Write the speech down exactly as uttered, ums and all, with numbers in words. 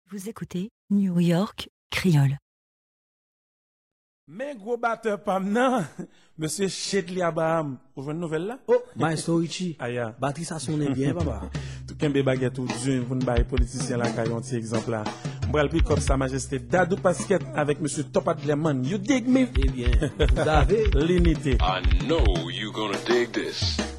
Vous écoutez New York Creole. Mais gros batteur pam nan, monsieur Shedley Abraham, vous voyez une nouvelle là? Oh, Maestro Richie. Aya. Batterie ça sonne bien, papa. Tout kembe baguette ou Dieu, vous ne baillez politicien là, kayon ti exemple là. M'bral pi comme sa majesté Dadou Pasquette avec monsieur Topat Lemon. You dig me? Eh bien, vous avez L'unité. I know you gonna dig this.